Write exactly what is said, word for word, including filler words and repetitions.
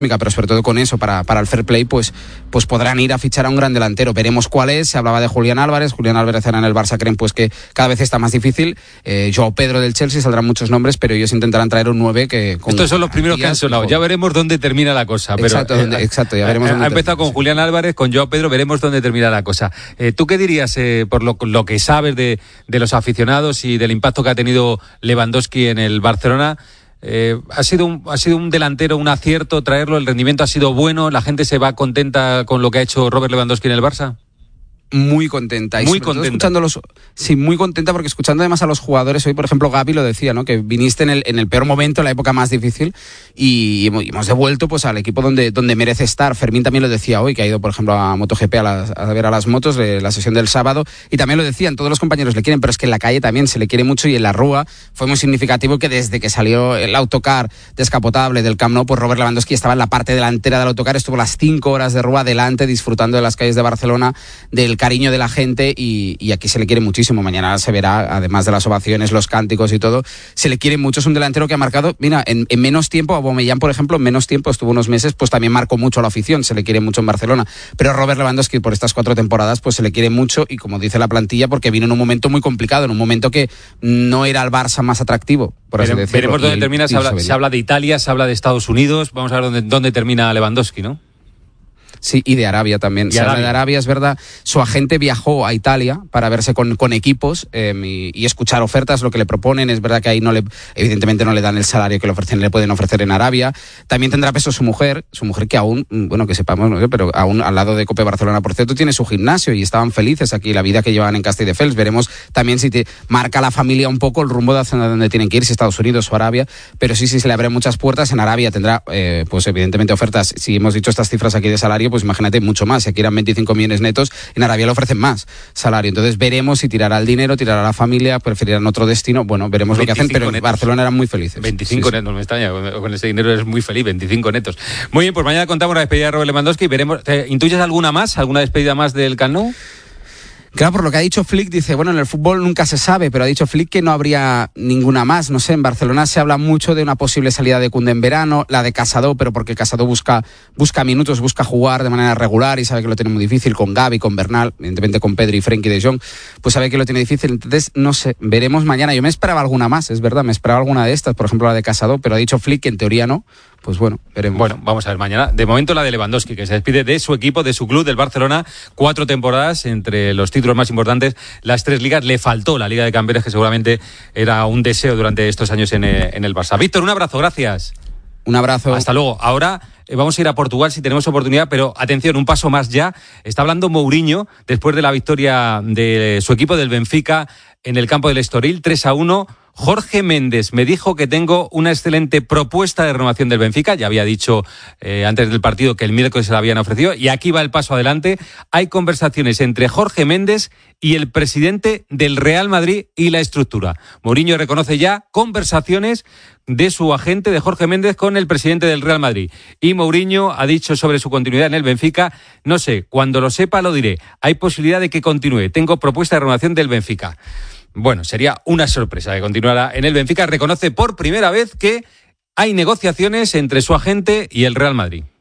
pero sobre todo con eso, para, para el fair play, pues, pues podrán ir a fichar a un gran delantero. Veremos cuál es. Se hablaba de Julián Álvarez. Julián Álvarez era en el Barça, creen pues que cada vez está más difícil. Eh, Joao Pedro del Chelsea, saldrán muchos nombres, pero ellos intentarán traer un nueve que... Con Estos son los primeros que han sonado. Ya veremos dónde termina la cosa. Pero, exacto, eh, donde, exacto, ya veremos ha, dónde ha empezado termina, con sí. Julián Álvarez, con Joao Pedro, veremos dónde termina la cosa. Eh, ¿Tú qué dirías, eh, por lo, lo que sabes de, de los aficionados y del impacto que ha tenido Lewandowski en el Barcelona? Eh, ha sido un, ha sido un delantero, un acierto traerlo, el rendimiento ha sido bueno, la gente se va contenta con lo que ha hecho Robert Lewandowski en el Barça. Muy contenta. Y muy sobre todo contenta. Escuchándolos, sí, muy contenta porque escuchando además a los jugadores, hoy por ejemplo Gavi lo decía, ¿no? Que viniste en el, en el peor momento, en la época más difícil y hemos devuelto pues al equipo donde, donde merece estar. Fermín también lo decía hoy, que ha ido por ejemplo a MotoGP a, las, a ver a las motos, de la sesión del sábado, y también lo decían, todos los compañeros le quieren, pero es que en la calle también se le quiere mucho y en la Rúa fue muy significativo que desde que salió el autocar descapotable del Camp Nou, pues Robert Lewandowski estaba en la parte delantera del autocar, estuvo las cinco horas de Rúa delante disfrutando de las calles de Barcelona, del cariño de la gente. Y, y aquí se le quiere muchísimo. Mañana se verá, además de las ovaciones, los cánticos y todo, se le quiere mucho. Es un delantero que ha marcado, mira, en, en menos tiempo, Aubameyang, por ejemplo, en menos tiempo, estuvo unos meses, pues también marcó mucho a la afición, se le quiere mucho en Barcelona. Pero Robert Lewandowski, por estas cuatro temporadas, pues se le quiere mucho y como dice la plantilla, porque vino en un momento muy complicado, en un momento que no era el Barça más atractivo, por así decirlo. Veremos dónde el, termina, se habla, se habla de Italia, se habla de Estados Unidos, vamos a ver dónde, dónde termina Lewandowski, ¿no? Sí, y de Arabia también. Y se Arabia. habla de Arabia, es verdad. Su agente viajó a Italia para verse con, con equipos eh, y, y escuchar ofertas, lo que le proponen. Es verdad que ahí no le, evidentemente no le dan el salario que le ofrecen, le pueden ofrecer en Arabia. También tendrá peso su mujer, su mujer que aún, bueno, que sepamos, no sé, pero aún al lado de Cope Barcelona, por cierto, tiene su gimnasio y estaban felices aquí, la vida que llevan en Castelldefels. Veremos también si te marca la familia un poco el rumbo de hacia donde tienen que ir, si Estados Unidos o Arabia. Pero sí, sí, se le abren muchas puertas. En Arabia tendrá, eh, pues evidentemente ofertas. Si hemos dicho estas cifras aquí de salario, pues imagínate mucho más. Si aquí eran veinticinco millones netos, en Arabia le ofrecen más salario. Entonces veremos si tirará el dinero, tirará la familia, preferirán otro destino. Bueno, veremos lo que hacen, pero en netos. Barcelona eran muy felices. veinticinco sí, netos, sí. Me extraña, con ese dinero eres muy feliz, veinticinco netos. Muy bien, pues mañana contamos la despedida de Robert Lewandowski. Veremos, ¿intuyes alguna más? ¿Alguna despedida más del Camp Nou? Claro, por lo que ha dicho Flick, dice, bueno, en el fútbol nunca se sabe, pero ha dicho Flick que no habría ninguna más. No sé, en Barcelona se habla mucho de una posible salida de Koundé en verano, la de Casado, pero porque Casado busca, busca minutos, busca jugar de manera regular y sabe que lo tiene muy difícil con Gavi, con Bernal, evidentemente con Pedri y Frenkie de Jong, pues sabe que lo tiene difícil. Entonces, no sé, veremos mañana. Yo me esperaba alguna más, es verdad, me esperaba alguna de estas, por ejemplo la de Casado, pero ha dicho Flick que en teoría no. Pues bueno, veremos. Bueno, vamos a ver mañana. De momento la de Lewandowski, que se despide de su equipo, de su club, del Barcelona. Cuatro temporadas entre los títulos más importantes, las tres ligas. Le faltó la Liga de Campeones, que seguramente era un deseo durante estos años en, en el Barça. Víctor, un abrazo, gracias. Un abrazo. Hasta luego. Ahora eh, vamos a ir a Portugal si tenemos oportunidad, pero atención, un paso más ya. Está hablando Mourinho después de la victoria de su equipo del Benfica en el campo del Estoril, tres a uno. Jorge Méndez me dijo que tengo una excelente propuesta de renovación del Benfica. Ya había dicho eh, antes del partido que el miércoles se la habían ofrecido. Y aquí va el paso adelante. Hay conversaciones entre Jorge Méndez y el presidente del Real Madrid y la estructura. Mourinho reconoce ya conversaciones de su agente, de Jorge Méndez, con el presidente del Real Madrid. Y Mourinho ha dicho sobre su continuidad en el Benfica, no sé, cuando lo sepa lo diré. Hay posibilidad de que continúe. Tengo propuesta de renovación del Benfica. Bueno, sería una sorpresa que continuara en el Benfica. Reconoce por primera vez que hay negociaciones entre su agente y el Real Madrid.